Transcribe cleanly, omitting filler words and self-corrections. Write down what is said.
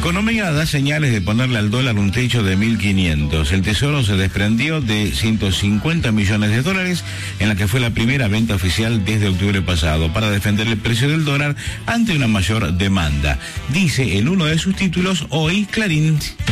economía da señales de ponerle al dólar un techo de 1.500. El Tesoro se desprendió de 150 millones de dólares en la que fue la primera venta oficial desde octubre pasado para defender el precio del dólar ante una mayor demanda. Dice en uno de sus títulos hoy Clarín.